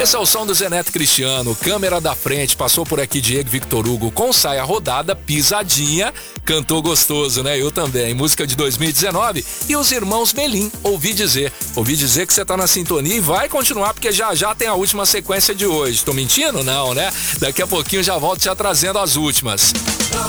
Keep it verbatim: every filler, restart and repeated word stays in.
Esse é o som do Zeneto Cristiano, câmera da frente, passou por aqui Diego Victor Hugo com saia rodada, pisadinha, cantou gostoso, né? Eu também, música de dois mil e dezenove. E os irmãos Melim, ouvi dizer. Ouvi dizer que você tá na sintonia e vai continuar, porque já já tem a última sequência de hoje. Tô mentindo? Não, né? Daqui a pouquinho já volto já trazendo as últimas.